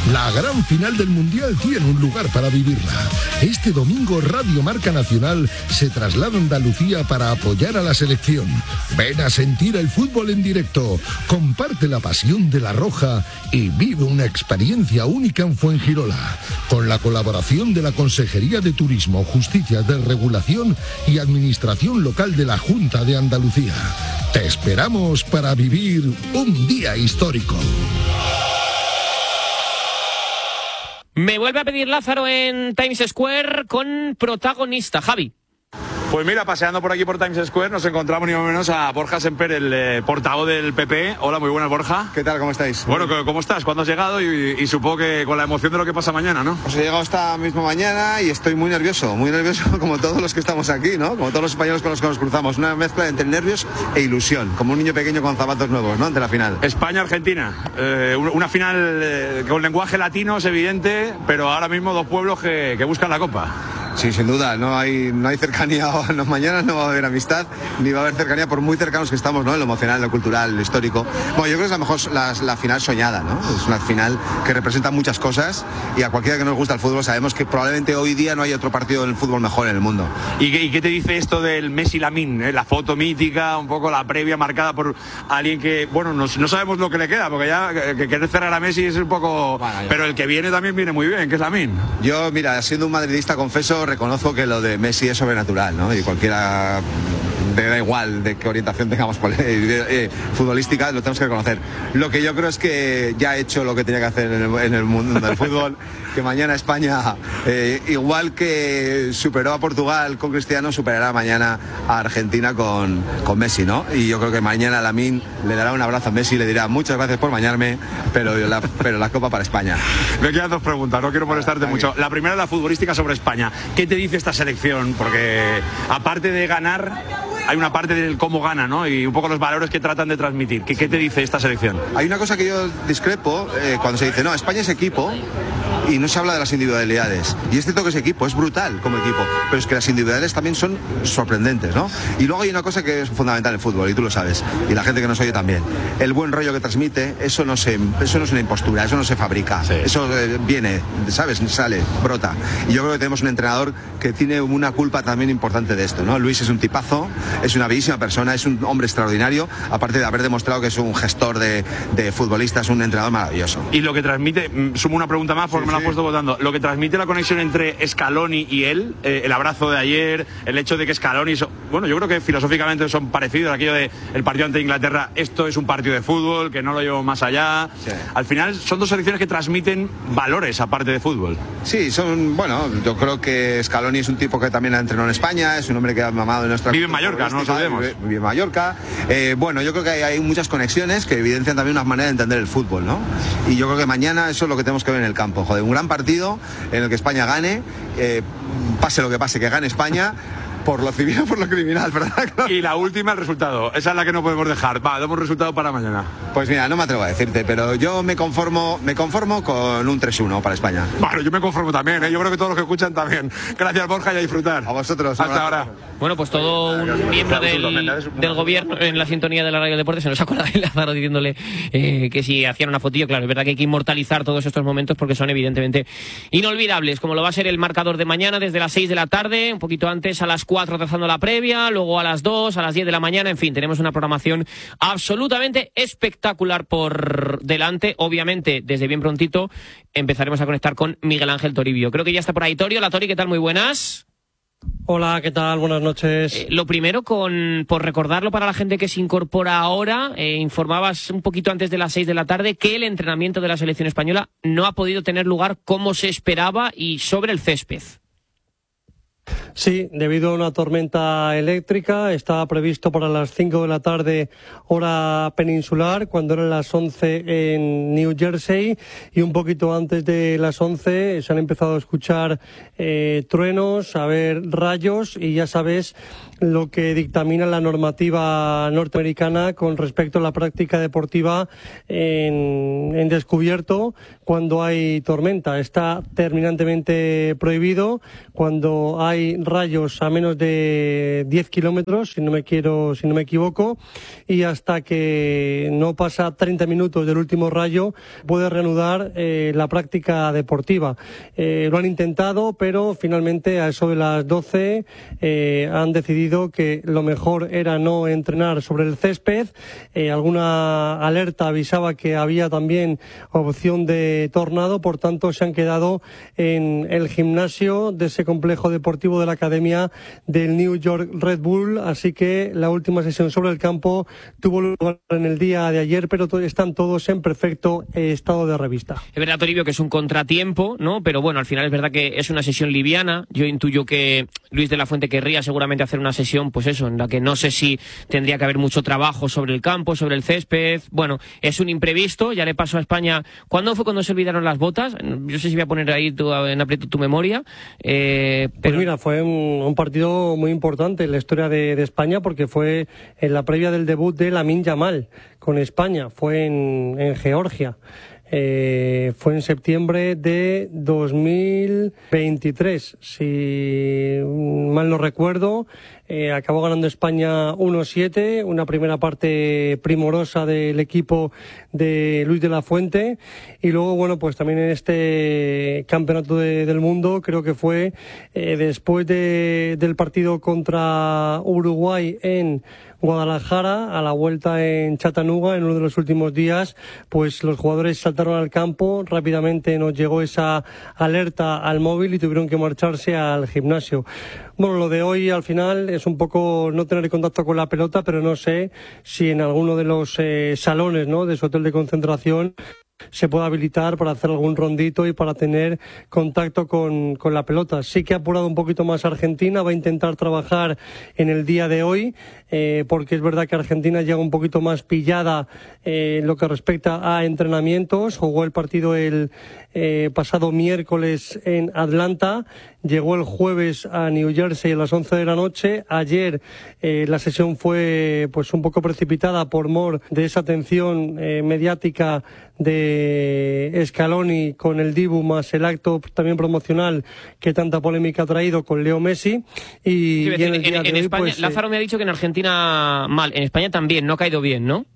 La gran final del Mundial tiene un lugar para vivirla. Este domingo Radio Marca Nacional se traslada a Andalucía para apoyar a la selección. Ven a sentir el fútbol en directo, comparte la pasión de la Roja y vive una experiencia única en Fuengirola, con la colaboración de la Consejería de Turismo, Justicia de Regulación y Administración Local de la Junta de Andalucía. Te esperamos para vivir un día histórico. Me vuelve a pedir Lázaro en Times Square con protagonista, Javi. Pues mira, paseando por aquí por Times Square nos encontramos ni más ni menos a Borja Semper, el portavoz del PP. Hola, muy buenas, Borja. ¿Qué tal? ¿Cómo estáis? Bueno, ¿cómo estás? ¿Cuándo has llegado? Y supongo que con la emoción de lo que pasa mañana, ¿no? Pues he llegado esta misma mañana y estoy muy nervioso como todos los que estamos aquí, ¿no? Como todos los españoles con los que nos cruzamos. Una mezcla entre nervios e ilusión, como un niño pequeño con zapatos nuevos, ¿no? Ante la final. España-Argentina. Una final con lenguaje latino, es evidente, pero ahora mismo dos pueblos que buscan la Copa. Sí, sin duda, no hay cercanía, no, mañana no va a haber amistad, ni va a haber cercanía por muy cercanos que estamos, ¿no? En lo emocional, en lo cultural, en lo histórico. Bueno, yo creo que es a lo mejor la final soñada, ¿no? Es una final que representa muchas cosas y a cualquiera que nos gusta el fútbol sabemos que probablemente hoy día no hay otro partido del fútbol mejor en el mundo. ¿Y qué te dice esto del Messi-Lamine? La foto mítica, un poco la previa marcada por alguien que, bueno, no sabemos lo que le queda, porque ya que querer cerrar a Messi es un poco... Bueno, pero el que viene también viene muy bien, que es Lamine. Yo, mira, siendo un madridista, confeso, reconozco que lo de Messi es sobrenatural, ¿no? Y cualquiera, da igual de qué orientación tengamos futbolística, lo tenemos que reconocer. Lo que yo creo es que ya ha hecho lo que tenía que hacer en el mundo del fútbol, que mañana España, igual que superó a Portugal con Cristiano, superará mañana a Argentina con Messi, ¿no? Y yo creo que mañana Lamine le dará un abrazo a Messi y le dirá muchas gracias por bañarme, pero la Copa para España. Me quedan dos preguntas, no quiero molestarte mucho. La primera es la futbolística sobre España. ¿Qué te dice esta selección? Porque aparte de ganar, hay una parte del cómo gana, ¿no? Y un poco los valores que tratan de transmitir. ¿Qué te dice esta selección? Hay una cosa que yo discrepo cuando se dice, no, España es equipo y no se habla de las individualidades. Y es cierto que es equipo, es brutal como equipo, pero es que las individualidades también son sorprendentes, ¿no? Y luego hay una cosa que es fundamental en el fútbol, y tú lo sabes, y la gente que nos oye también. El buen rollo que transmite, eso no es una impostura, eso no se fabrica. Sí. Eso viene, ¿sabes? Sale, brota. Y yo creo que tenemos un entrenador que tiene una culpa también importante de esto, ¿no? Luis es un tipazo, es una bellísima persona, es un hombre extraordinario, aparte de haber demostrado que es un gestor de futbolistas, un entrenador maravilloso. Y lo que transmite, sumo una pregunta más porque me la he puesto votando, lo que transmite la conexión entre Scaloni y él, el abrazo de ayer, el hecho de que Scaloni, bueno, yo creo que filosóficamente son parecidos, aquello de el partido ante Inglaterra, esto es un partido de fútbol, que no lo llevo más allá. Sí. Al final son dos selecciones que transmiten valores aparte de fútbol. Sí, bueno, yo creo que Scaloni es un tipo que también ha entrenado en España, es un hombre que ha mamado en nuestra... Vive en Mallorca, no lo sabemos. Vive en Mallorca. Bueno, yo creo que hay muchas conexiones que evidencian también una manera de entender el fútbol, ¿no? Y yo creo que mañana eso es lo que tenemos que ver en el campo. Joder, un gran partido en el que España gane, pase lo que pase, que gane España. Por lo civil o por lo criminal, ¿verdad? Y la última, el resultado. Esa es la que no podemos dejar. Va, damos resultado para mañana. Pues mira, no me atrevo a decirte, pero yo me conformo con un 3-1 para España. Bueno, yo me conformo también, ¿eh? Yo creo que todos los que escuchan también. Gracias, Borja, y a disfrutar. A vosotros. Hasta ahora. Bueno, pues todo un miembro del gobierno en la sintonía de la Radio Deportes se nos acuerda de Lázaro diciéndole que si hacían una fotillo, claro, es verdad que hay que inmortalizar todos estos momentos porque son evidentemente inolvidables, como lo va a ser el marcador de mañana desde las 6 de la tarde, un poquito antes a las 4 trazando la previa, luego a las 2, a las 10 de la mañana, en fin, tenemos una programación absolutamente espectacular por delante. Obviamente, desde bien prontito empezaremos a conectar con Miguel Ángel Toribio. Creo que ya está por ahí Torio. Hola Tori, ¿qué tal? Muy buenas. Hola, ¿qué tal? Buenas noches. Lo primero, por recordarlo para la gente que se incorpora ahora, informabas un poquito antes de las 6 de la tarde que el entrenamiento de la selección española no ha podido tener lugar como se esperaba y sobre el césped. Sí, debido a una tormenta eléctrica, estaba previsto para las 5 de la tarde, hora peninsular, cuando eran las 11 en New Jersey, y un poquito antes de las 11 se han empezado a escuchar truenos, a ver rayos, y ya sabes lo que dictamina la normativa norteamericana con respecto a la práctica deportiva en descubierto cuando hay tormenta. Está terminantemente prohibido. Cuando hay rayos a menos de 10 kilómetros, si no me equivoco, y hasta que no pasa 30 minutos del último rayo puede reanudar la práctica deportiva. Lo han intentado, pero finalmente a eso de las 12 han decidido que lo mejor era no entrenar sobre el césped. Alguna alerta avisaba que había también opción de tornado, por tanto se han quedado en el gimnasio de ese complejo deportivo de la academia del New York Red Bull, así que la última sesión sobre el campo tuvo lugar en el día de ayer, pero están todos en perfecto estado de revista. Es verdad, Toribio, que es un contratiempo, ¿no? Pero bueno, al final es verdad que es una sesión liviana. Yo intuyo que Luis de la Fuente querría seguramente hacer una sesión, pues eso, en la que no sé si tendría que haber mucho trabajo sobre el campo, sobre el césped. Bueno, es un imprevisto, ya le pasó a España. ¿Cuándo fue cuando se olvidaron las botas? Yo sé si voy a poner ahí en aprieto tu memoria. Pero... Pues mira, fue un partido muy importante en la historia de España, porque fue en la previa del debut de Lamine Yamal con España, fue en Georgia. Fue en septiembre de 2023, si mal no recuerdo. Acabó ganando España 1-7, una primera parte primorosa del equipo de Luis de la Fuente, y luego, bueno, pues también en este campeonato del mundo, creo que fue después del partido contra Uruguay en Guadalajara, a la vuelta en Chattanooga, en uno de los últimos días, pues los jugadores saltaron al campo, rápidamente nos llegó esa alerta al móvil y tuvieron que marcharse al gimnasio. Bueno, lo de hoy al final es un poco no tener contacto con la pelota, pero no sé si en alguno de los salones, ¿no?, de su hotel de concentración se puede habilitar para hacer algún rondito y para tener contacto con la pelota. Sí que ha apurado un poquito más Argentina, va a intentar trabajar en el día de hoy, porque es verdad que Argentina llega un poquito más pillada en lo que respecta a entrenamientos. Jugó el partido el pasado miércoles en Atlanta, llegó el jueves a New Jersey a las 11 de la noche. Ayer la sesión fue pues un poco precipitada por mor de esa atención mediática de Scaloni con el Dibu, más el acto también promocional que tanta polémica ha traído con Leo Messi. Y en España, pues, Lázaro me ha dicho que en Argentina mal, en España también, no ha caído bien, ¿no?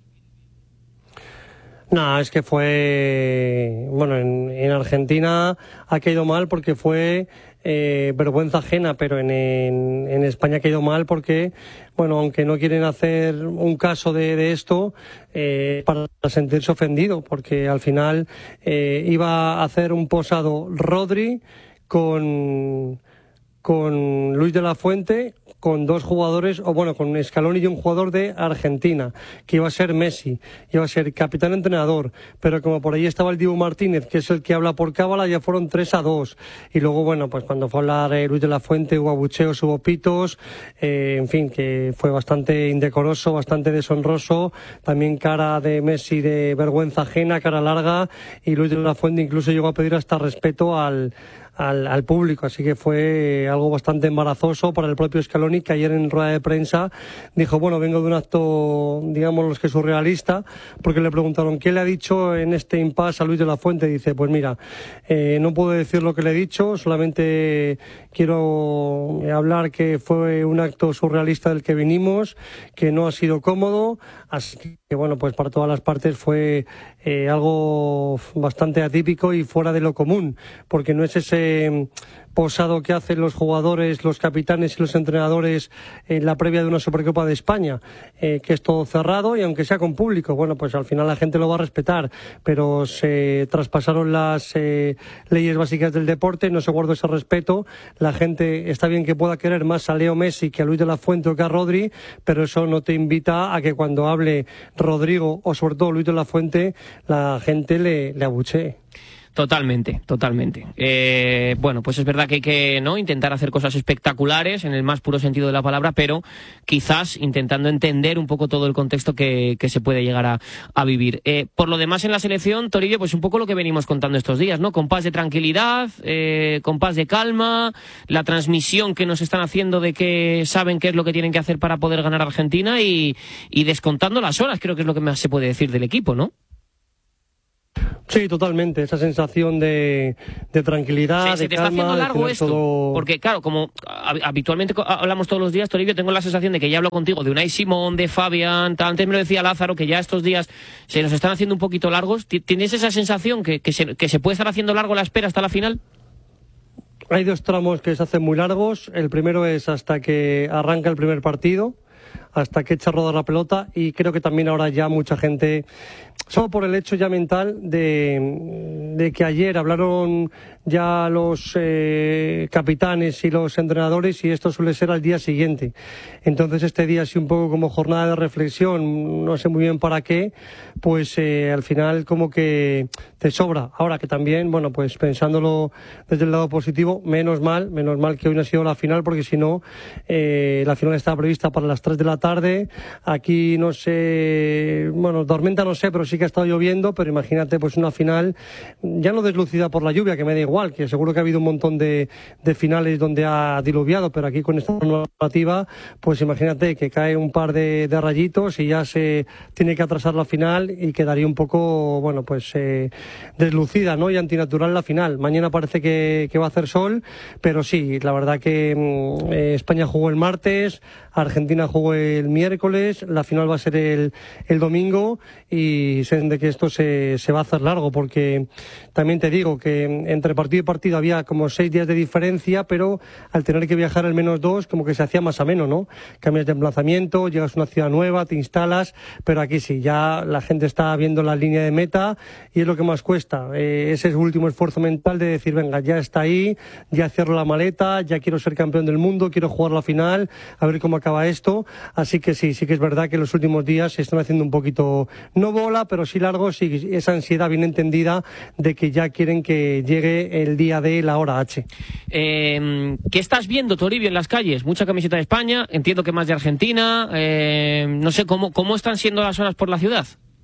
No, es que fue... Bueno, en Argentina ha caído mal porque fue vergüenza ajena, pero en España ha caído mal porque, bueno, aunque no quieren hacer un caso de esto, para sentirse ofendido, porque al final iba a hacer un posado Rodri con Luis de la Fuente, con dos jugadores, o bueno, con Scaloni y un jugador de Argentina, que iba a ser Messi, iba a ser capitán entrenador, pero como por ahí estaba el Dibu Martínez, que es el que habla por cábala, ya fueron 3-2, y luego, bueno, pues cuando fue a hablar Luis de la Fuente hubo abucheos, hubo pitos, en fin, que fue bastante indecoroso, bastante deshonroso, también cara de Messi de vergüenza ajena, cara larga, y Luis de la Fuente incluso llegó a pedir hasta respeto al público, así que fue algo bastante embarazoso para el propio Scaloni, que ayer en rueda de prensa dijo, bueno, vengo de un acto, digamos, los que surrealista, porque le preguntaron ¿qué le ha dicho en este impasse a Luis de la Fuente? Dice, pues mira, no puedo decir lo que le he dicho, solamente quiero hablar que fue un acto surrealista del que vinimos, que no ha sido cómodo, así que bueno, pues para todas las partes fue algo bastante atípico y fuera de lo común, porque no es ese posado que hacen los jugadores, los capitanes y los entrenadores en la previa de una Supercopa de España, que es todo cerrado y aunque sea con público, bueno, pues al final la gente lo va a respetar, pero se traspasaron las leyes básicas del deporte, no se guardó ese respeto. La gente está bien que pueda querer más a Leo Messi que a Luis de la Fuente o que a Rodri, pero eso no te invita a que cuando hable Rodrigo o sobre todo Luis de la Fuente la gente le abuchee. Totalmente. Bueno, pues es verdad que hay que intentar hacer cosas espectaculares en el más puro sentido de la palabra, pero quizás intentando entender un poco todo el contexto que se puede llegar a vivir. Por lo demás, en la selección, Toribio, pues un poco lo que venimos contando estos días, ¿no? Compás de tranquilidad, compás de calma, la transmisión que nos están haciendo de que saben qué es lo que tienen que hacer para poder ganar a Argentina y descontando las horas, creo que es lo que más se puede decir del equipo, ¿no? Sí, totalmente. Esa sensación de tranquilidad, se de te calma, está haciendo largo esto, todo... porque claro, como habitualmente hablamos todos los días, Toribio, tengo la sensación de que ya hablo contigo de Unai Simón, de Fabián, antes me lo decía Lázaro, que ya estos días se nos están haciendo un poquito largos. ¿Tienes esa sensación que se puede estar haciendo largo la espera hasta la final? Hay dos tramos que se hacen muy largos. El primero es hasta que arranca el primer partido, hasta que echa a rodar la pelota, y creo que también ahora ya mucha gente, solo por el hecho ya mental de que ayer hablaron ya los capitanes y los entrenadores, y esto suele ser al día siguiente. Entonces este día sí un poco como jornada de reflexión, no sé muy bien para qué, pues al final como que te sobra. Ahora que también, bueno, pues pensándolo desde el lado positivo, menos mal que hoy no ha sido la final, porque si no, la final estaba prevista para las 3 de la tarde. Aquí no sé, bueno, tormenta no sé, pero sí que ha estado lloviendo, pero imagínate pues una final ya no deslucida por la lluvia, que me da igual, que seguro que ha habido un montón de finales donde ha diluviado, pero aquí con esta normativa, pues imagínate que cae un par de rayitos y ya se tiene que atrasar la final y quedaría un poco, bueno, pues deslucida, ¿no? Y antinatural la final. Mañana parece que va a hacer sol, pero sí, la verdad que España jugó el martes, Argentina jugó el miércoles, la final va a ser el domingo, y sé de que esto se va a hacer largo, porque también te digo que entre partido y partido había como 6 días de diferencia, pero al tener que viajar al menos 2, como que se hacía más ameno, ¿no? Cambias de emplazamiento, llegas a una ciudad nueva, te instalas, pero aquí sí, ya la gente está viendo la línea de meta y es lo que más cuesta, ese último esfuerzo mental de decir, venga, ya está ahí, ya cierro la maleta, ya quiero ser campeón del mundo, quiero jugar la final, a ver cómo acaba esto. Así que sí que es verdad que en los últimos días se están haciendo un poquito, no bola, pero sí largos, sí, esa ansiedad bien entendida de que ya quieren que llegue el día de la hora H. ¿Qué estás viendo, Toribio, en las calles? Mucha camiseta de España, entiendo que más de Argentina, no sé, ¿cómo están siendo las horas por la ciudad?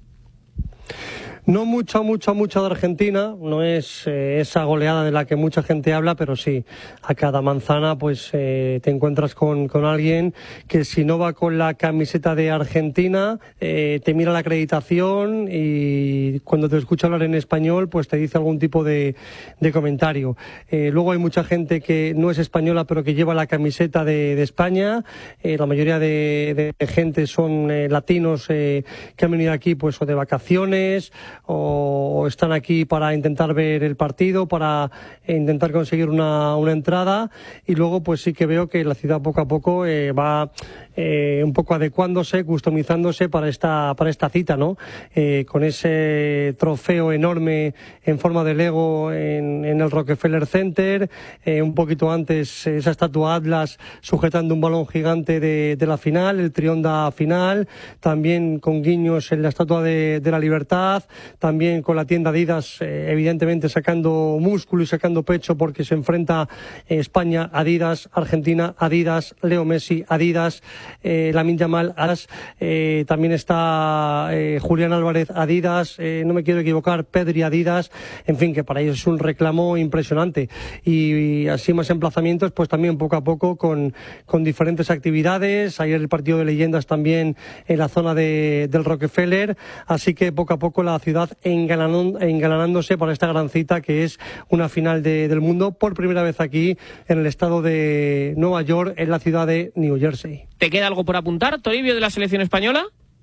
No mucha de Argentina, no es esa goleada de la que mucha gente habla, pero sí, a cada manzana pues te encuentras con alguien que si no va con la camiseta de Argentina, te mira la acreditación y cuando te escucha hablar en español pues te dice algún tipo de comentario. Luego hay mucha gente que no es española pero que lleva la camiseta de España, la mayoría de gente son latinos que han venido aquí pues o de vacaciones, o están aquí para intentar ver el partido, para intentar conseguir una entrada, y luego pues sí que veo que la ciudad poco a poco va un poco adecuándose, customizándose para esta cita, ¿no? Con ese trofeo enorme en forma de Lego en el Rockefeller Center, un poquito antes esa estatua Atlas sujetando un balón gigante de la final, el Trionda final, también con guiños en la Estatua de la Libertad, también con la tienda Adidas, evidentemente sacando músculo y sacando pecho porque se enfrenta España, Adidas, Argentina, Adidas, Leo Messi, Adidas, Lamine Yamal, Adidas, también está Julián Álvarez, Adidas, no me quiero equivocar, Pedri, Adidas, en fin, que para ellos es un reclamo impresionante, y así más emplazamientos, pues también poco a poco con diferentes actividades. Ayer el partido de leyendas también en la zona del Rockefeller, así que poco a poco la ciudad engalanándose para esta gran cita que es una final del mundo, por primera vez aquí en el estado de Nueva York, en la ciudad de New Jersey. ¿Te queda algo por apuntar, Toribio, de la selección española?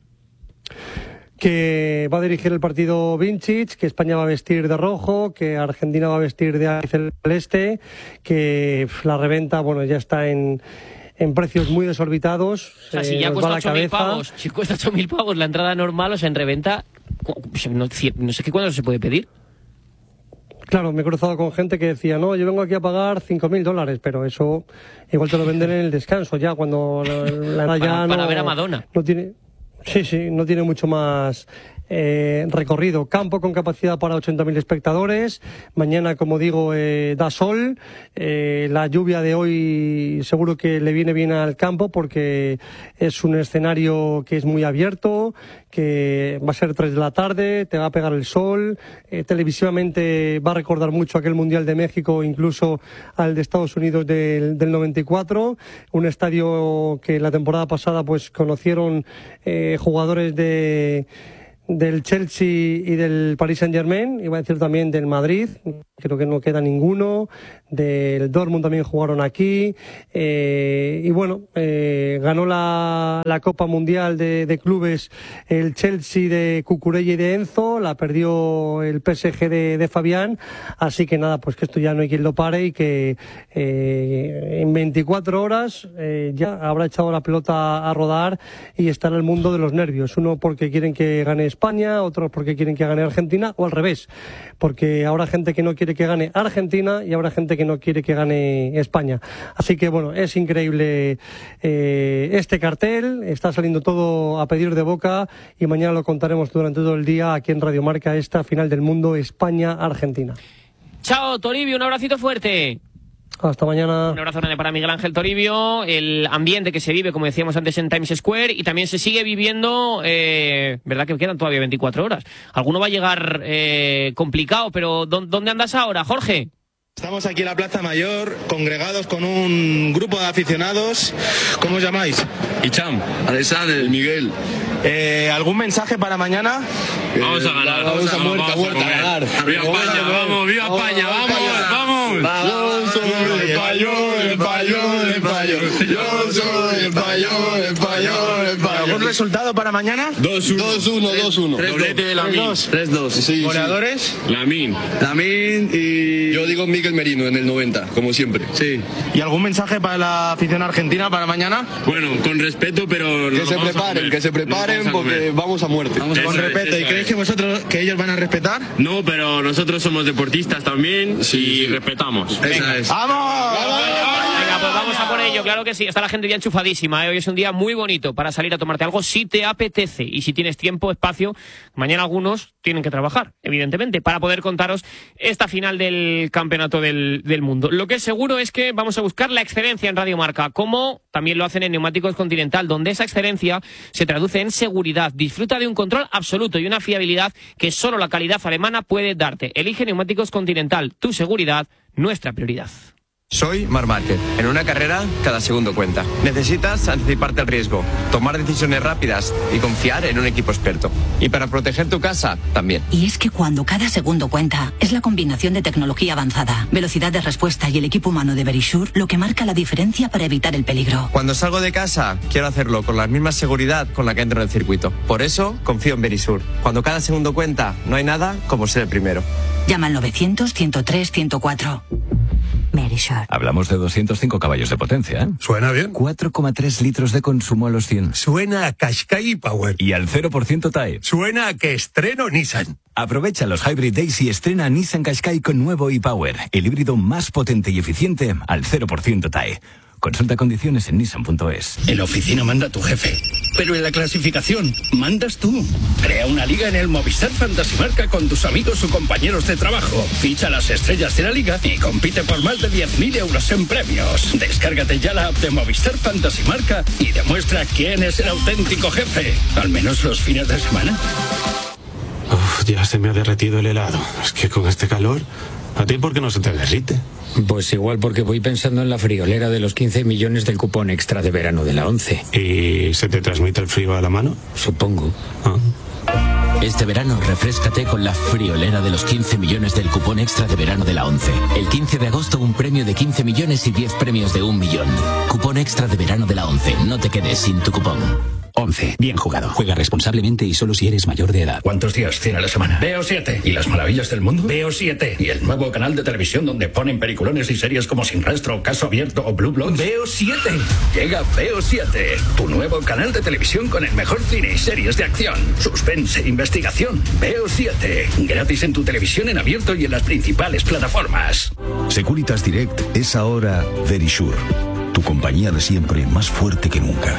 Que va a dirigir el partido Vincic, que España va a vestir de rojo, que Argentina va a vestir de celeste, que la reventa, bueno, ya está en precios muy desorbitados. O sea, si ya cuesta 8.000 pavos, si cuesta 8.000 pavos la entrada normal, o sea, en reventa, no sé qué cuándo se puede pedir. Claro, me he cruzado con gente que decía, no, yo vengo aquí a pagar $5.000, pero eso igual te lo venden en el descanso ya, cuando la ya para ver a Madonna. No tiene, sí, no tiene mucho más recorrido. Campo con capacidad para 80.000 espectadores. Mañana, como digo, da sol. La lluvia de hoy seguro que le viene bien al campo porque es un escenario que es muy abierto, que va a ser 3 de la tarde, te va a pegar el sol. Televisivamente va a recordar mucho aquel Mundial de México, incluso al de Estados Unidos del 94. Un estadio que la temporada pasada pues conocieron jugadores de del Chelsea y del Paris Saint-Germain, iba a decir también del Madrid, creo que no queda ninguno, del Dortmund también jugaron aquí, y bueno, ganó la Copa Mundial de Clubes el Chelsea de Cucurella y de Enzo, la perdió el PSG de Fabián, así que nada, pues que esto ya no hay quien lo pare y que en 24 horas ya habrá echado la pelota a rodar y estará el mundo de los nervios, uno porque quieren que gane España, otros porque quieren que gane Argentina, o al revés, porque habrá gente que no quiere que gane Argentina y habrá gente que no quiere que gane España. Así que bueno, es increíble este cartel, está saliendo todo a pedir de boca y mañana lo contaremos durante todo el día aquí en Radio Marca, esta final del mundo España-Argentina. Chao, Toribio, un abracito fuerte. Hasta mañana. Un abrazo grande para Miguel Ángel Toribio. El ambiente que se vive, como decíamos antes, en Times Square, y también se sigue viviendo, verdad que quedan todavía 24 horas. Alguno va a llegar complicado, pero ¿dónde andas ahora, Jorge? Estamos aquí en la Plaza Mayor, congregados con un grupo de aficionados. ¿Cómo os llamáis? Icham, Alexander, Miguel. ¿Algún mensaje para mañana? Vamos a ganar, vamos a ganar. ¡Viva España, vamos! ¡Viva España, vamos! Yo soy español. Yo soy español. ¿Algún resultado para mañana? 2-1. Doblete de Lamine. 3-2. Sí. ¿Goleadores? Lamine y... Yo digo Miguel Merino en el 90, como siempre. Sí. ¿Y algún mensaje para la afición argentina para mañana? Bueno, con respeto, pero... Que se preparen porque vamos a muerte. Con respeto. ¿Y creéis que ellos van a respetar? No, pero nosotros somos deportistas también y respetamos. Esa es. ¡Vamos! Venga, pues vamos a por ello, claro que sí. Está la gente ya enchufadísima, ¿eh? Hoy es un día muy bonito para salir a tomarte algo si te apetece y si tienes tiempo, espacio. Mañana algunos tienen que trabajar, evidentemente, para poder contaros esta final del campeonato del mundo. Lo que es seguro es que vamos a buscar la excelencia en Radio Marca, como también lo hacen en Neumáticos Continental, donde esa excelencia se traduce en seguridad. Disfruta de un control absoluto y una fiabilidad que solo la calidad alemana puede darte. Elige Neumáticos Continental, tu seguridad, nuestra prioridad. Soy Marc Márquez. En una carrera, cada segundo cuenta. Necesitas anticiparte al riesgo, tomar decisiones rápidas y confiar en un equipo experto. Y para proteger tu casa, también. Y es que cuando cada segundo cuenta, es la combinación de tecnología avanzada, velocidad de respuesta y el equipo humano de Verisure lo que marca la diferencia para evitar el peligro. Cuando salgo de casa, quiero hacerlo con la misma seguridad con la que entro en el circuito. Por eso, confío en Verisure. Cuando cada segundo cuenta, no hay nada como ser el primero. Llama al 900-103-104. Verisure. Hablamos de 205 caballos de potencia, ¿eh? Suena bien. 4,3 litros de consumo a los 100. Suena a Qashqai Power. Y al 0% TAE. Suena a que estreno Nissan. Aprovecha los Hybrid Days y estrena Nissan Qashqai con nuevo e-Power, el híbrido más potente y eficiente al 0% TAE. Consulta condiciones en nissan.es. En la oficina manda tu jefe, pero en la clasificación mandas tú. Crea una liga en el Movistar Fantasy Marca con tus amigos o compañeros de trabajo. Ficha las estrellas de la liga y compite por más de 10.000 euros en premios. Descárgate ya la app de Movistar Fantasy Marca y demuestra quién es el auténtico jefe. Al menos los fines de semana. Ya se me ha derretido el helado. Es que con este calor, ¿a ti por qué no se te derrite? Pues igual porque voy pensando en la friolera de los 15 millones del cupón extra de verano de la 11. ¿Y se te transmite el frío a la mano? Supongo. Este verano refréscate con la friolera de los 15 millones del cupón extra de verano de la 11. El 15 de agosto un premio de 15 millones y 10 premios de 1 millón. Cupón extra de verano de la 11. No te quedes sin tu cupón. 11. Bien jugado. Juega responsablemente y solo si eres mayor de edad. ¿Cuántos días tiene la semana? Veo 7. ¿Y las maravillas del mundo? Veo 7. ¿Y el nuevo canal de televisión donde ponen peliculones y series como Sin Rastro, Caso Abierto o Blue Bloods? Veo 7. Llega Veo 7. Tu nuevo canal de televisión con el mejor cine y series de acción, suspense, investigación. Veo 7. Gratis en tu televisión en abierto y en las principales plataformas. Securitas Direct es ahora Verisure. Tu compañía de siempre más fuerte que nunca.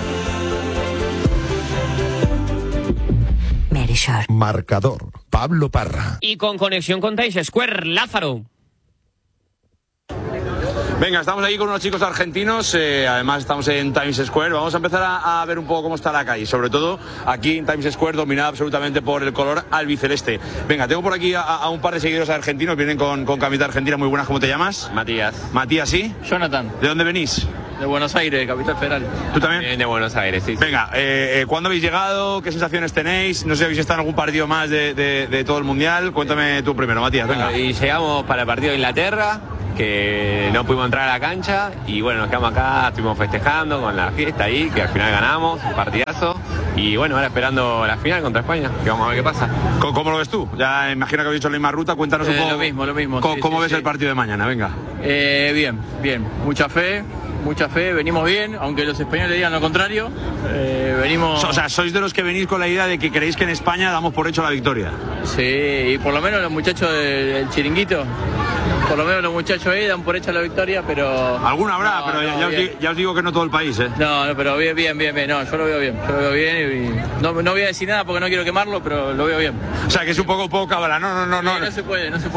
Marcador, Pablo Parra. Y con conexión con Times Square, Lázaro. Venga, estamos aquí con unos chicos argentinos, además estamos en Times Square. Vamos a empezar a ver un poco cómo está la calle, sobre todo aquí en Times Square, dominada absolutamente por el color albiceleste. Venga, tengo por aquí a un par de seguidores argentinos, vienen con camiseta argentina muy buenas. ¿Cómo te llamas? Matías. Matías, ¿sí? Jonathan. ¿De dónde venís? De Buenos Aires, de Capital Federal. ¿Tú también? De Buenos Aires, sí. Venga, ¿cuándo habéis llegado? ¿Qué sensaciones tenéis? No sé si habéis estado en algún partido más de todo el Mundial. Cuéntame tú primero, Matías, venga. Y llegamos para el partido de Inglaterra, que no pudimos entrar a la cancha, y bueno, nos quedamos acá, estuvimos festejando con la fiesta ahí, que al final ganamos, un partidazo, y bueno, ahora esperando la final contra España, que vamos a ver qué pasa. ¿Cómo lo ves tú? Ya imagino que habéis hecho la misma ruta, cuéntanos un poco. Lo mismo. ¿Cómo ves el partido de mañana? Venga. Bien, mucha fe, venimos bien, aunque los españoles digan lo contrario, venimos... O sea, sois de los que venís con la idea de que creéis que en España damos por hecho la victoria. Sí, y por lo menos los muchachos del chiringuito, por lo menos los muchachos ahí dan por hecha la victoria, pero... Alguna habrá, pero ya os digo que no todo el país, ¿eh? No, pero bien, no, yo lo veo bien y no voy a decir nada porque no quiero quemarlo, pero lo veo bien. O sea, que es un poco cábala, no. No se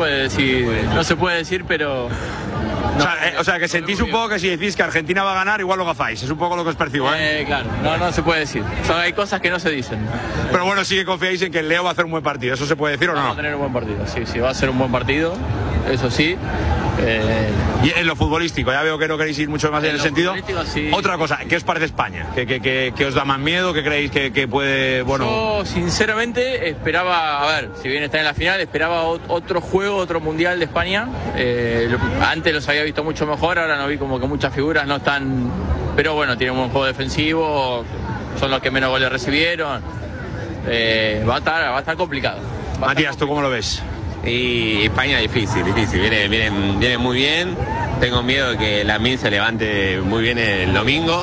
puede decir, pero... O sea, que sentís un poco que si decís que Argentina va a ganar, igual lo gafáis. Es un poco lo que os percibo, ¿eh? Claro, no se puede decir. Hay cosas que no se dicen. Pero bueno, sí que confiáis en que el Leo va a hacer un buen partido. ¿Eso se puede decir o no? Va a tener un buen partido, sí, va a ser un buen partido. Eso sí. Y en lo futbolístico, ya veo que no queréis ir mucho más en el sentido. Sí. Otra cosa, ¿qué os parece España? ¿Qué os da más miedo? ¿Qué creéis que puede...? Bueno... Yo, sinceramente, esperaba, a ver, si bien está en la final, esperaba otro juego, otro mundial de España. Antes los había visto mucho mejor, ahora no vi como que muchas figuras no están... Pero bueno, tienen un buen juego defensivo, son los que menos goles recibieron. Va a estar complicado. Matías, ¿tú cómo lo ves? Y España difícil. Viene muy bien. Tengo miedo de que Lamine se levante muy bien el domingo.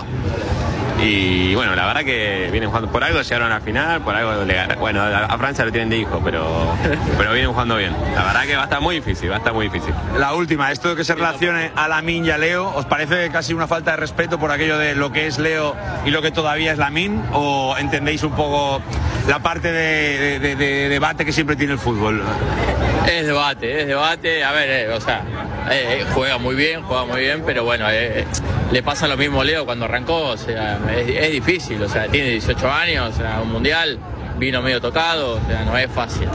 Y bueno, la verdad que vienen jugando por algo, llegaron a la final, por algo bueno, a Francia lo tienen de hijo, pero vienen jugando bien. La verdad que va a estar muy difícil. La última, esto de que se relacione a Lamine y a Leo, ¿os parece casi una falta de respeto por aquello de lo que es Leo y lo que todavía es Lamine? ¿O entendéis un poco la parte de debate que siempre tiene el fútbol? Es debate, a ver, juega muy bien, pero bueno, le pasa lo mismo a Leo cuando arrancó, o sea, es difícil, o sea, tiene 18 años, o sea, un mundial, vino medio tocado, o sea, no es fácil,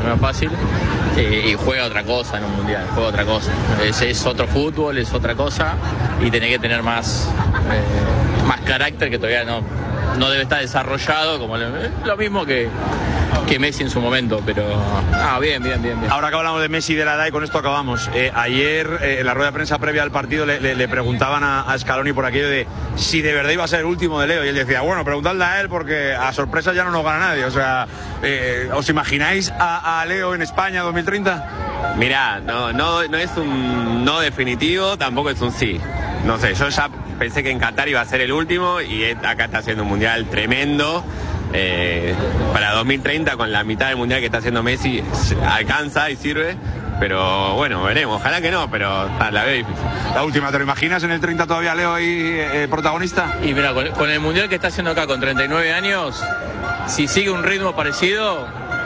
y juega otra cosa en un mundial, es otro fútbol, es otra cosa, y tiene que tener más carácter, que todavía no debe estar desarrollado, como lo mismo que Messi en su momento, pero bien. Ahora que hablamos de Messi y de la edad, y con esto acabamos, ayer en la rueda de prensa previa al partido le preguntaban a Scaloni por aquello de si de verdad iba a ser el último de Leo, y él decía, bueno, preguntadle a él porque a sorpresa ya no nos gana nadie. O sea, ¿os imagináis a Leo en España 2030? Mirá, no es un no definitivo, tampoco es un sí. No sé, yo ya pensé que en Qatar iba a ser el último y acá está haciendo un mundial tremendo. Para 2030, con la mitad del mundial que está haciendo Messi, alcanza y sirve. Pero bueno, veremos. Ojalá que no, pero la veo difícil. La última, ¿te lo imaginas en el 30 todavía Leo ahí protagonista? Y mira, con el mundial que está haciendo acá con 39 años, si sigue un ritmo parecido,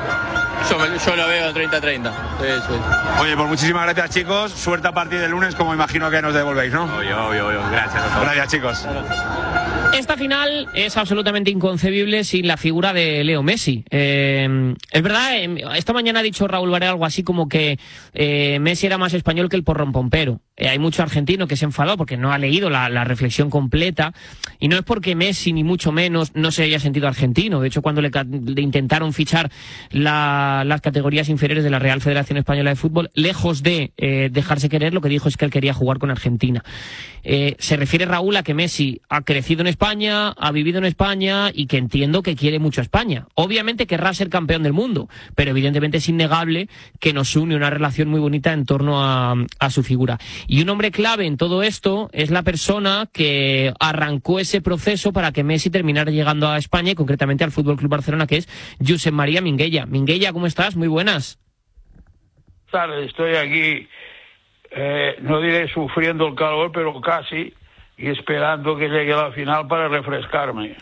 yo lo veo en 30-30. Sí. Oye, pues muchísimas gracias, chicos. Suerte a partir del lunes, como imagino que nos devolvéis, ¿no? Obvio. Gracias, chicos. Esta final es absolutamente inconcebible sin la figura de Leo Messi. Es verdad, esta mañana ha dicho Raúl Varela algo así como que Messi era más español que el porrón pompero. Hay mucho argentino que se enfadó porque no ha leído la reflexión completa, y no es porque Messi ni mucho menos no se haya sentido argentino. De hecho, cuando le intentaron fichar las categorías inferiores de la Real Federación Española de Fútbol, lejos de dejarse querer, lo que dijo es que él quería jugar con Argentina. Se refiere Raúl a que Messi ha crecido en España, ha vivido en España y que entiendo que quiere mucho a España. Obviamente querrá ser campeón del mundo, pero evidentemente es innegable que nos une una relación muy bonita en torno a su figura. Y un hombre clave en todo esto es la persona que arrancó ese proceso para que Messi terminara llegando a España y concretamente al Fútbol Club Barcelona, que es Josep María Minguella. Minguella, ¿cómo estás? Muy buenas. Estoy aquí, no diré sufriendo el calor, pero casi, y esperando que llegue la final para refrescarme.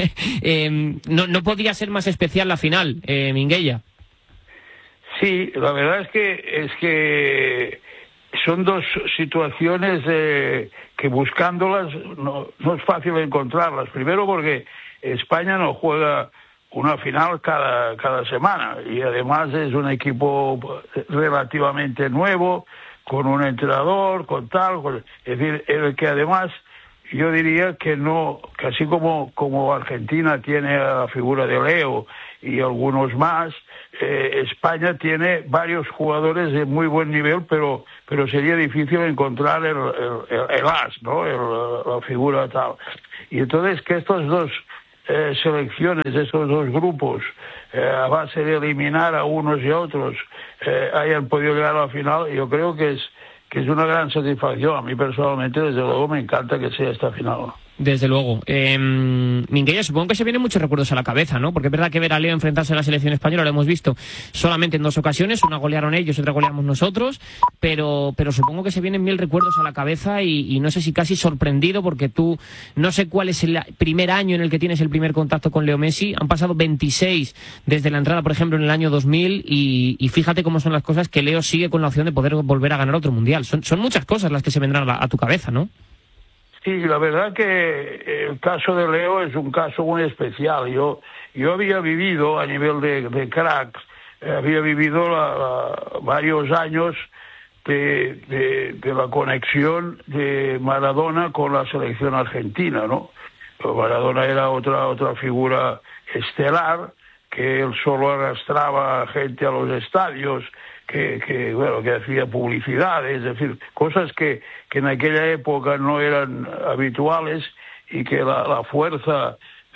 No podía ser más especial la final, Minguella. Sí, la verdad es que son dos situaciones que buscándolas no es fácil encontrarlas. Primero porque España no juega una final cada semana y además es un equipo relativamente nuevo, con un entrenador, con tal, es decir, el que además yo diría que así como Argentina tiene a la figura de Leo y algunos más, España tiene varios jugadores de muy buen nivel, pero sería difícil encontrar el as, ¿no? La figura tal. Y entonces que estas dos selecciones, estos dos grupos, a base de eliminar a unos y a otros, hayan podido llegar a la final, yo creo que es una gran satisfacción. A mí personalmente, desde luego, me encanta que sea esta final. Desde luego. Minguella, supongo que se vienen muchos recuerdos a la cabeza, ¿no? Porque es verdad que ver a Leo enfrentarse a la selección española lo hemos visto solamente en 2 ocasiones. Una golearon ellos, otra goleamos nosotros. Pero supongo que se vienen 1000 recuerdos a la cabeza y no sé si casi sorprendido, porque tú no sé cuál es el primer año en el que tienes el primer contacto con Leo Messi. Han pasado 26 desde la entrada, por ejemplo, en el año 2000 y fíjate cómo son las cosas, que Leo sigue con la opción de poder volver a ganar otro mundial. Son muchas cosas las que se vendrán a tu cabeza, ¿no? Sí, la verdad que el caso de Leo es un caso muy especial. Yo había vivido a nivel de cracks, había vivido varios años de la conexión de Maradona con la selección argentina, ¿no? Maradona era otra figura estelar, que él solo arrastraba gente a los estadios, que hacía publicidad, es decir, cosas que en aquella época no eran habituales, y que la fuerza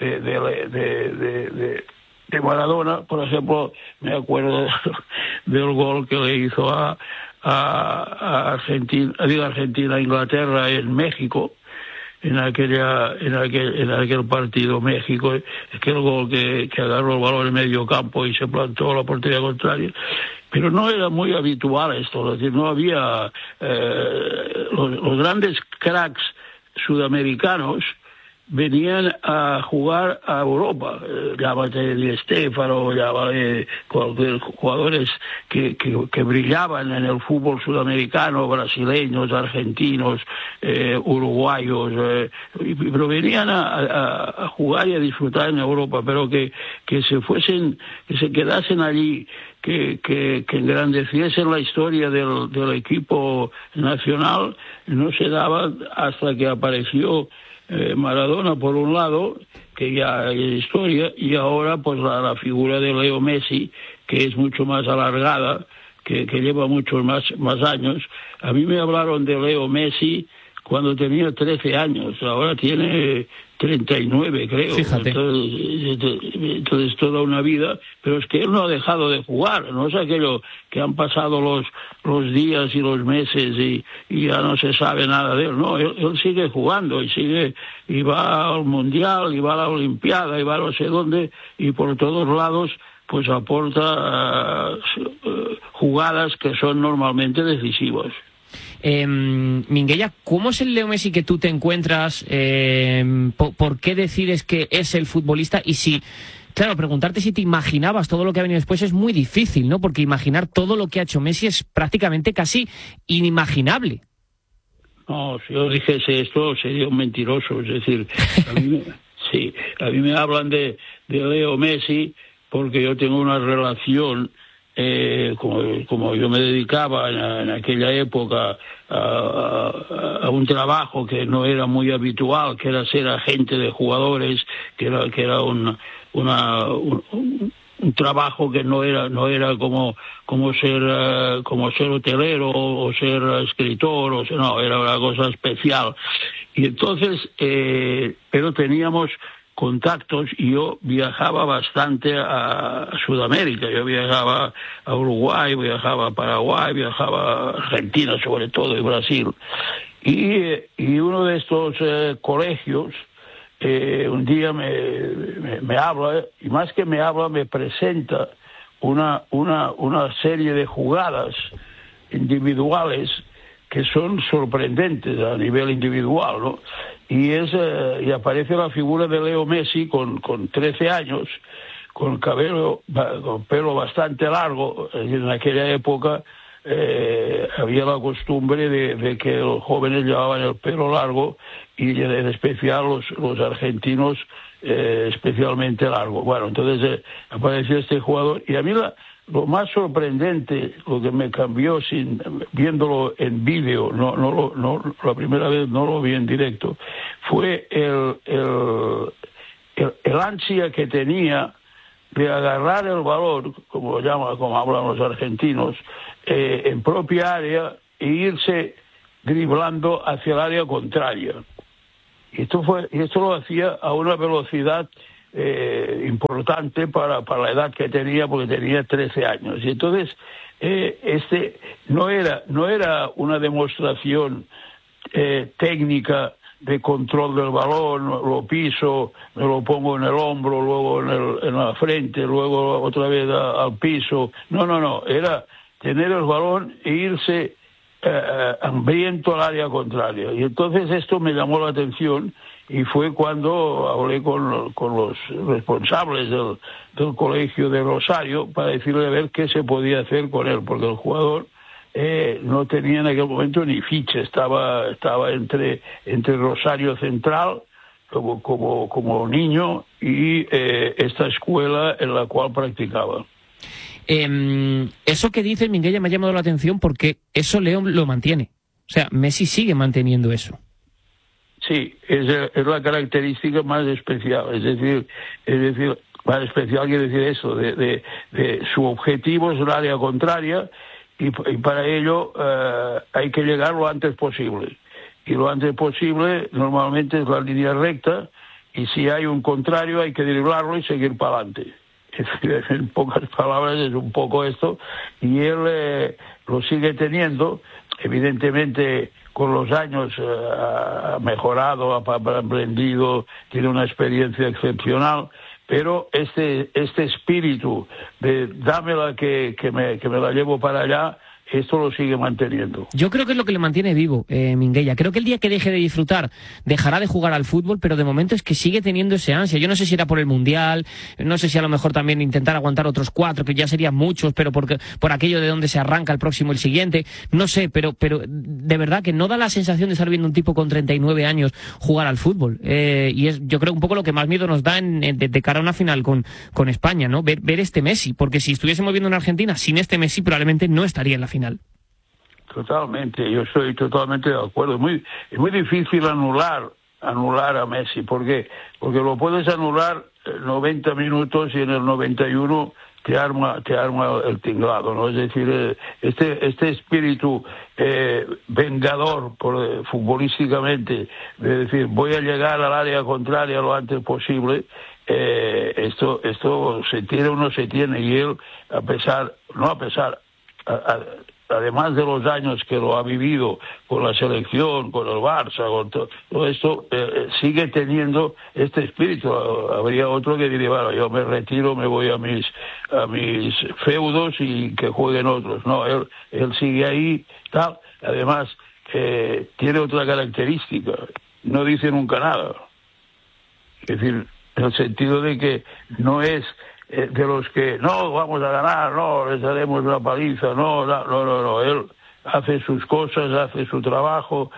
de Maradona, por ejemplo, me acuerdo del gol que le hizo a Argentina, a Inglaterra en México, en aquel partido México, es que el gol que agarró el balón en medio campo y se plantó a la portería contraria. Pero no era muy habitual esto, es decir, no había los grandes cracks sudamericanos venían a jugar a Europa, llámate Di Stéfano, llámate jugadores que brillaban en el fútbol sudamericano, brasileños, argentinos, uruguayos, pero venían a jugar y a disfrutar en Europa, pero que se quedasen allí, que engrandeciesen la historia del equipo nacional, no se daba hasta que apareció Maradona por un lado, que ya es historia, y ahora pues la figura de Leo Messi, que es mucho más alargada, que lleva muchos más años. A mí me hablaron de Leo Messi cuando tenía 13 años, ahora tiene 39, creo. Fíjate. Entonces toda una vida, pero es que él no ha dejado de jugar, no es aquello que han pasado los días y los meses y ya no se sabe nada de él, no, él sigue jugando y va al Mundial, y va a la Olimpiada, y va a no sé dónde, y por todos lados pues aporta jugadas que son normalmente decisivas. Minguella, ¿cómo es el Leo Messi que tú te encuentras? ¿Por qué decides que es el futbolista? Y si, claro, preguntarte si te imaginabas todo lo que ha venido después es muy difícil, ¿no? Porque imaginar todo lo que ha hecho Messi es prácticamente casi inimaginable. No, si yo dijese esto sería un mentiroso, es decir, a mí me hablan de Leo Messi porque yo tengo una relación, como yo me dedicaba en aquella época a un trabajo que no era muy habitual, que era ser agente de jugadores, que era un trabajo que no era como ser hotelero o ser escritor, no, era una cosa especial. Y entonces, pero teníamos contactos, y yo viajaba bastante a Sudamérica. Yo viajaba a Uruguay, viajaba a Paraguay, viajaba a Argentina sobre todo, y Brasil. Y uno de estos colegios un día me habla, y más que me habla, me presenta una serie de jugadas individuales que son sorprendentes a nivel individual, ¿no? Y aparece la figura de Leo Messi con 13 años, con pelo bastante largo. En aquella época había la costumbre de que los jóvenes llevaban el pelo largo y en especial los argentinos especialmente largo. Bueno, entonces apareció este jugador y a mí lo más sorprendente, lo que me cambió viéndolo en vídeo, no la primera vez no lo vi en directo, fue el ansia que tenía de agarrar el balón, como hablan los argentinos, en propia área e irse driblando hacia el área contraria. Y esto lo hacía a una velocidad importante para la edad que tenía, porque tenía 13 años. Y entonces no era una demostración técnica de control del balón, lo piso, me lo pongo en el hombro, luego en la frente, luego otra vez al piso. No, era tener el balón e irse hambriento al área contraria. Y entonces esto me llamó la atención y fue cuando hablé con los responsables del colegio de Rosario para decirle a ver qué se podía hacer con él, porque el jugador no tenía en aquel momento ni ficha, estaba entre Rosario Central como niño y esta escuela en la cual practicaba. Eso que dice Minguella me ha llamado la atención porque eso Leo lo mantiene. O sea, Messi sigue manteniendo eso. Sí, es la característica más especial. Es decir, más especial quiere decir eso, de su objetivo es el área contraria y para ello hay que llegar lo antes posible. Y lo antes posible normalmente es la línea recta y si hay un contrario hay que driblarlo y seguir para adelante. En pocas palabras es un poco esto y él lo sigue teniendo. Evidentemente con los años ha mejorado, ha aprendido, tiene una experiencia excepcional, pero este espíritu de dámela que me la llevo para allá, esto lo sigue manteniendo. Yo creo que es lo que le mantiene vivo, Minguella. Creo que el día que deje de disfrutar, dejará de jugar al fútbol, pero de momento es que sigue teniendo ese ansia. Yo no sé si era por el Mundial, no sé si a lo mejor también intentar aguantar otros 4, que ya serían muchos, pero por aquello de donde se arranca el próximo, el siguiente. No sé, pero de verdad que no da la sensación de estar viendo un tipo con 39 años jugar al fútbol. Y es, yo creo, un poco lo que más miedo nos da de cara a una final con España, ¿no? Ver este Messi, porque si estuviésemos viendo en Argentina sin este Messi, probablemente no estaría en la final. Totalmente, yo estoy totalmente de acuerdo. Es muy difícil anular a Messi, porque lo puedes anular 90 minutos y en el 91 te arma el tinglado, ¿no? Es decir, este espíritu vengador futbolísticamente, de decir voy a llegar al área contraria lo antes posible, esto se tiene o no se tiene, y él además de los años que lo ha vivido con la selección, con el Barça, con todo esto, sigue teniendo este espíritu. Habría otro que diría, bueno, yo me retiro, me voy a mis feudos y que jueguen otros. No, él sigue ahí, tal. Además, tiene otra característica, no dice nunca nada. Es decir, en el sentido de que no es de los que no vamos a ganar, no les daremos una paliza, no, él hace sus cosas, hace su trabajo,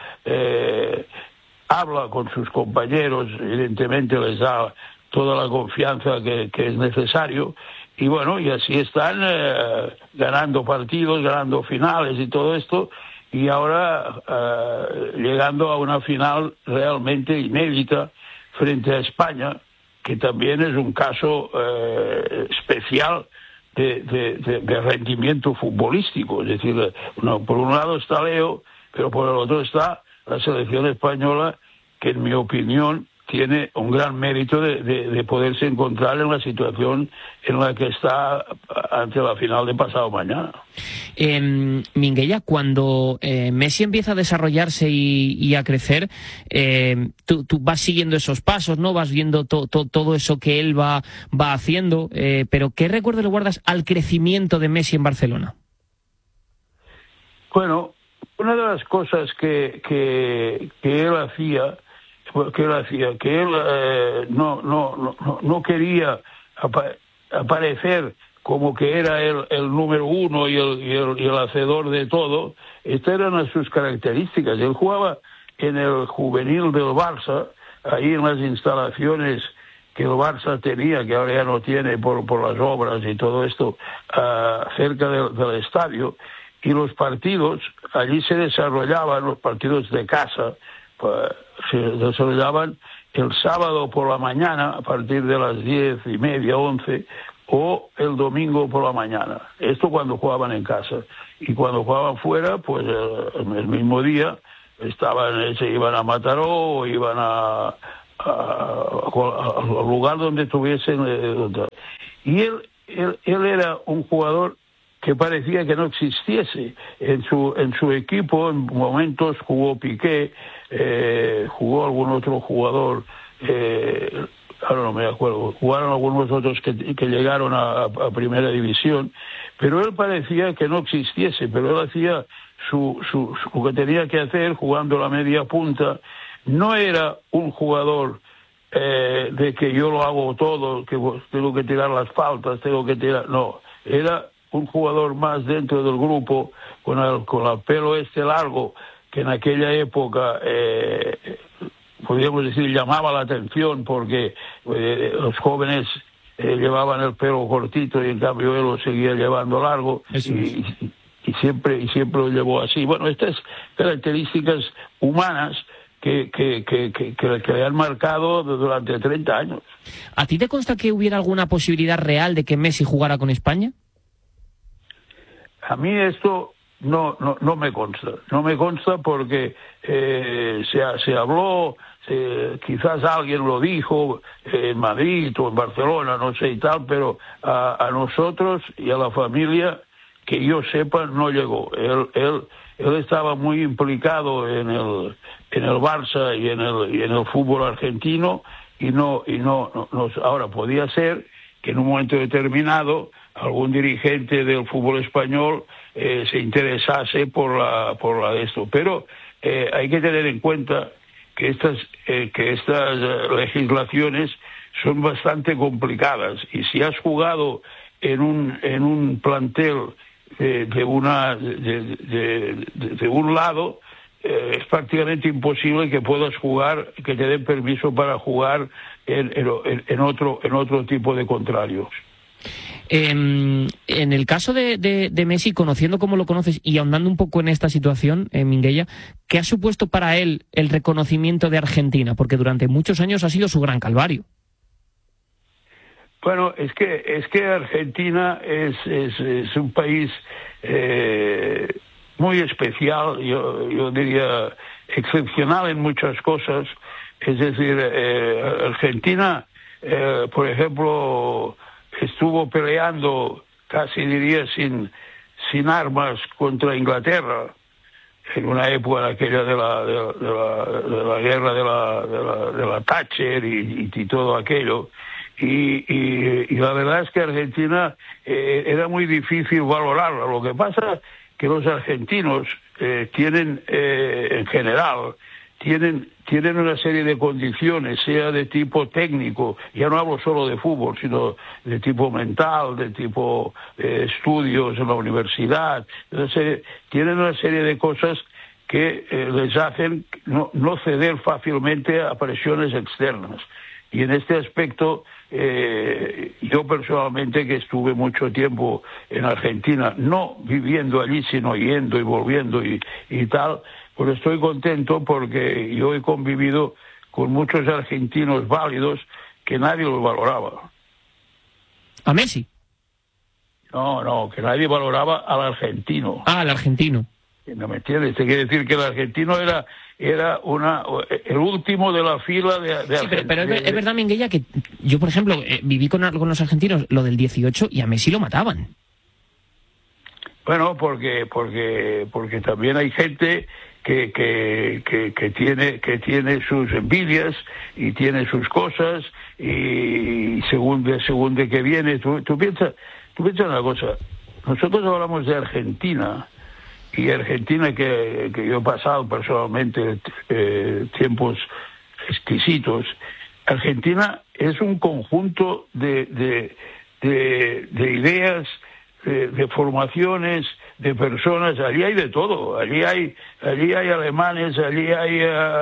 habla con sus compañeros, evidentemente les da toda la confianza que es necesario, y bueno, y así están ganando partidos, ganando finales y todo esto, y ahora llegando a una final realmente inédita frente a España, que también es un caso especial de rendimiento futbolístico. Es decir, por un lado está Leo, pero por el otro está la selección española, que en mi opinión tiene un gran mérito de poderse encontrar en la situación en la que está ante la final de pasado mañana. Minguella, cuando Messi empieza a desarrollarse y a crecer, tú vas siguiendo esos pasos, ¿no? Vas viendo todo eso que él va haciendo, pero ¿qué recuerdo le guardas al crecimiento de Messi en Barcelona? Bueno, una de las cosas que él hacía, que él no quería aparecer como que era el número uno y el hacedor de todo. Estas eran sus características. Él jugaba en el juvenil del Barça, ahí en las instalaciones que el Barça tenía, que ahora ya no tiene por las obras y todo esto, cerca del estadio. Y los partidos, allí se desarrollaban, los partidos de casa, se desarrollaban el sábado por la mañana, a partir de las 10:30, 11, o el domingo por la mañana. Esto cuando jugaban en casa. Y cuando jugaban fuera, pues el mismo día se iban a Mataró o iban al lugar donde tuviesen. Y él era un jugador que parecía que no existiese. En su equipo, en momentos jugó Piqué, jugó algún otro jugador, ahora no me acuerdo, jugaron algunos otros que llegaron a primera división, pero él parecía que no existiese, pero él hacía lo que tenía que hacer jugando la media punta. No era un jugador de que yo lo hago todo, que tengo que tirar las faltas, no, era un jugador más dentro del grupo, con el pelo largo, que en aquella época podríamos decir llamaba la atención, porque los jóvenes llevaban el pelo cortito y en cambio él lo seguía llevando largo, y siempre lo llevó así. Bueno, estas características humanas que le han marcado durante 30 años. ¿A ti te consta que hubiera alguna posibilidad real de que Messi jugara con España? A mí esto no me consta. No me consta porque se habló, quizás alguien lo dijo en Madrid o en Barcelona, no sé y tal, pero a nosotros y a la familia, que yo sepa, no llegó. Él estaba muy implicado en el Barça y en el fútbol argentino, y no ahora podía ser que en un momento determinado algún dirigente del fútbol español se interesase por esto, pero hay que tener en cuenta que estas legislaciones son bastante complicadas, y si has jugado en un plantel de un lado, es prácticamente imposible que puedas jugar, que te den permiso para jugar en otro tipo de contrarios. En el caso de Messi, conociendo como lo conoces y ahondando un poco en esta situación, Minguella, ¿qué ha supuesto para él el reconocimiento de Argentina? Porque durante muchos años ha sido su gran calvario. Bueno, es que Argentina es un país muy especial, yo diría excepcional en muchas cosas. Es decir, Argentina, por ejemplo, estuvo peleando, casi diría sin armas, contra Inglaterra en una época aquella de la guerra de la Thatcher y todo aquello. Y la verdad es que Argentina era muy difícil valorarla. Lo que pasa es que los argentinos tienen, en general, tienen una serie de condiciones, sea de tipo técnico, ya no hablo solo de fútbol, sino de tipo mental, de tipo estudios en la universidad. Entonces, tienen una serie de cosas que les hacen no ceder fácilmente a presiones externas. Y en este aspecto, yo personalmente, que estuve mucho tiempo en Argentina, no viviendo allí, sino yendo y volviendo y tal, pues estoy contento porque yo he convivido con muchos argentinos válidos que nadie los valoraba. ¿A Messi? No, que nadie valoraba al argentino. Ah, al argentino. ¿No me entiendes? Te quiere decir que el argentino era el último de la fila de sí, pero es verdad, Minguella, que yo, por ejemplo, viví con los argentinos lo del 18 y a Messi lo mataban. Bueno, porque también hay gente que tiene sus envidias y tiene sus cosas, y según de qué viene, tú piensas una cosa. Nosotros hablamos de Argentina, y Argentina que yo he pasado personalmente tiempos exquisitos. Argentina es un conjunto de de ideas, de formaciones, de personas. Allí hay de todo. Allí hay alemanes, allí hay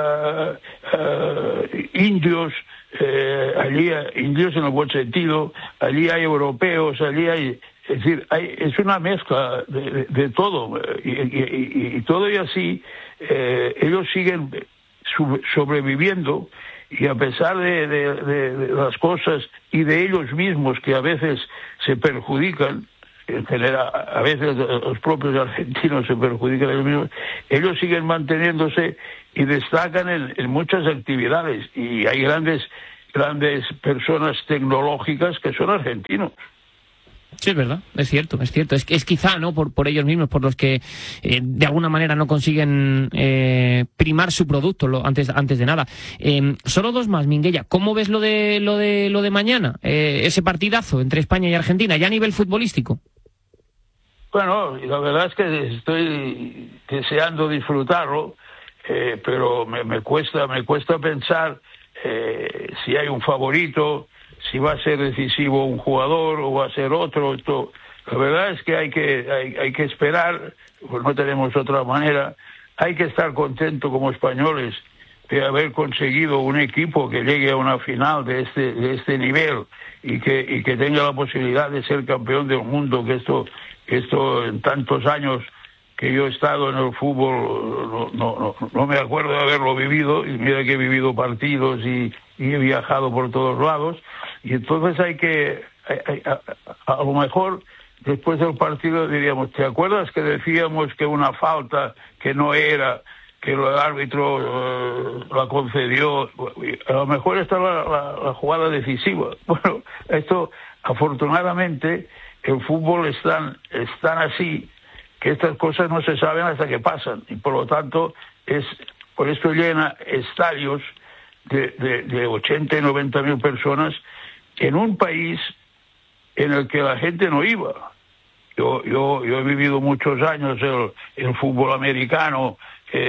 indios, allí indios en el buen sentido, allí hay europeos, allí hay... Es decir, es una mezcla de todo, y todo y así ellos siguen sobreviviendo, y a pesar de las cosas y de ellos mismos que a veces se perjudican, en general, a veces los propios argentinos se perjudican a ellos mismos, ellos siguen manteniéndose y destacan en muchas actividades, y hay grandes personas tecnológicas que son argentinos. Sí, es verdad, es cierto. Es quizá, ¿no?, por ellos mismos, por los que de alguna manera no consiguen primar su producto antes de nada. Solo dos más, Minguella. ¿Cómo ves lo de mañana? Ese partidazo entre España y Argentina, ya a nivel futbolístico. Bueno, la verdad es que estoy deseando disfrutarlo, pero me cuesta pensar si hay un favorito, si va a ser decisivo un jugador o va a ser otro. La verdad es que hay que esperar, pues no tenemos otra manera. Hay que estar contento como españoles de haber conseguido un equipo que llegue a una final de este nivel y que tenga la posibilidad de ser campeón del mundo, que esto en tantos años que yo he estado en el fútbol no me acuerdo de haberlo vivido, y mira que he vivido partidos y he viajado por todos lados. Y entonces a lo mejor después del partido diríamos, ¿te acuerdas que decíamos que una falta que no era, que el árbitro la concedió? A lo mejor está la jugada decisiva. Bueno, esto, afortunadamente, el fútbol es tan así que estas cosas no se saben hasta que pasan, y por lo tanto por esto llena estadios de 80 y 90 mil personas en un país en el que la gente no iba. Yo he vivido muchos años el fútbol americano,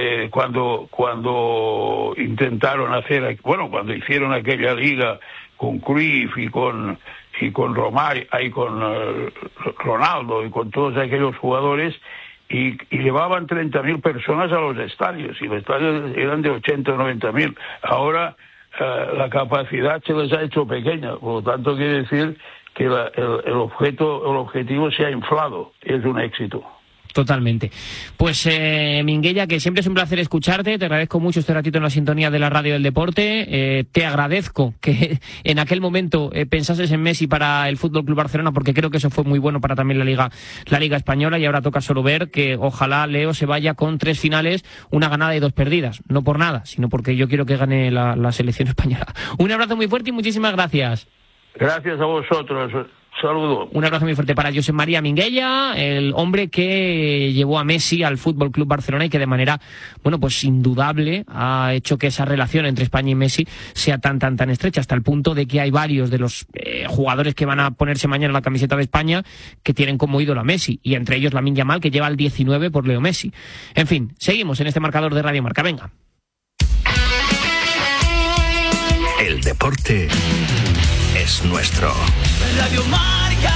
cuando intentaron cuando hicieron aquella liga con Cruyff y con Romario y con Ronaldo y con todos aquellos jugadores, y llevaban 30.000 personas a los estadios, y los estadios eran de 80 o 90.000. Ahora la capacidad se les ha hecho pequeña, por lo tanto quiere decir que el objetivo se ha inflado. Es un éxito. Totalmente. Pues Minguella, que siempre es un placer escucharte, te agradezco mucho este ratito en la sintonía de la radio del deporte, te agradezco que en aquel momento pensases en Messi para el FC Barcelona, porque creo que eso fue muy bueno para también la Liga Española, y ahora toca solo ver que ojalá Leo se vaya con 3 finales, una ganada y 2 perdidas, no por nada, sino porque yo quiero que gane la selección española. Un abrazo muy fuerte y muchísimas gracias. Gracias a vosotros. Saludos. Un abrazo muy fuerte para Josep María Minguella, el hombre que llevó a Messi al FC Barcelona y que de manera, pues indudable ha hecho que esa relación entre España y Messi sea tan estrecha, hasta el punto de que hay varios de los jugadores que van a ponerse mañana la camiseta de España que tienen como ídolo a Messi, y entre ellos Lamine Yamal, que lleva el 19 por Leo Messi. En fin, seguimos en este marcador de Radio Marca. Venga. El deporte es nuestro. Radio Marca.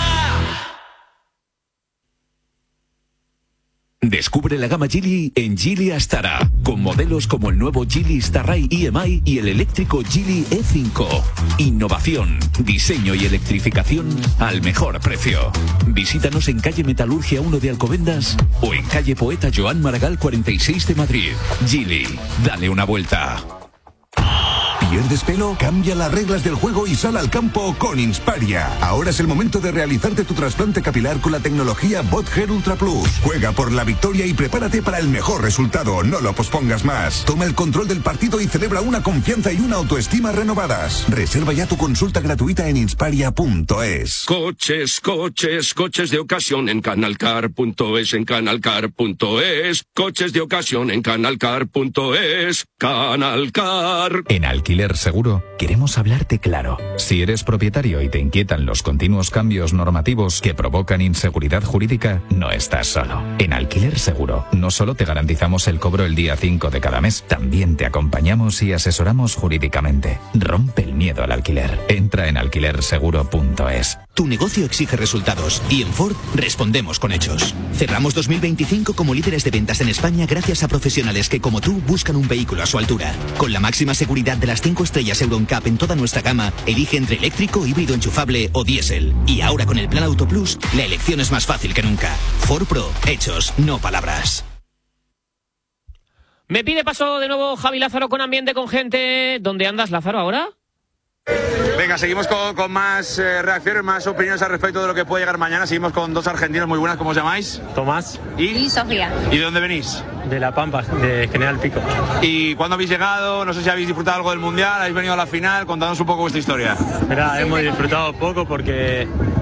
Descubre la gama Geely en Geely Astara, con modelos como el nuevo Geely Starray EMI y el eléctrico Geely E5. Innovación, diseño y electrificación al mejor precio. Visítanos en calle Metalurgia 1 de Alcobendas o en calle Poeta Joan Maragall 46 de Madrid. Geely, dale una vuelta. ¿Pierdes pelo? Cambia las reglas del juego y sal al campo con Insparia. Ahora es el momento de realizarte tu trasplante capilar con la tecnología BotHair Ultra Plus. Juega por la victoria y prepárate para el mejor resultado. No lo pospongas más. Toma el control del partido y celebra una confianza y una autoestima renovadas. Reserva ya tu consulta gratuita en insparia.es. Coches de ocasión en canalcar.es, en canalcar.es. Coches de ocasión en canalcar.es. Canalcar. En Alquiler Alquiler Seguro queremos hablarte claro. Si eres propietario y te inquietan los continuos cambios normativos que provocan inseguridad jurídica, no estás solo. En Alquiler Seguro no solo te garantizamos el cobro el día 5 de cada mes, también te acompañamos y asesoramos jurídicamente. Rompe el miedo al alquiler. Entra en alquilerseguro.es. Tu negocio exige resultados y en Ford respondemos con hechos. Cerramos 2025 como líderes de ventas en España gracias a profesionales que como tú buscan un vehículo a su altura. Con la máxima seguridad de las 5 estrellas Euro NCAP en toda nuestra gama, elige entre eléctrico, híbrido enchufable o diésel. Y ahora con el Plan Auto Plus, la elección es más fácil que nunca. Ford Pro, hechos, no palabras. Me pide paso de nuevo Javi Lázaro con ambiente, con gente. ¿Dónde andas, Lázaro, ahora? Venga, seguimos con más reacciones, más opiniones al respecto de lo que puede llegar mañana. Seguimos con dos argentinos muy buenas. ¿Cómo os llamáis? Tomás y Sofía. ¿Y de dónde venís? De La Pampa, de General Pico. ¿Y cuándo habéis llegado? No sé si habéis disfrutado algo del Mundial, habéis venido a la final. Contadnos un poco vuestra historia. Mira, hemos disfrutado poco porque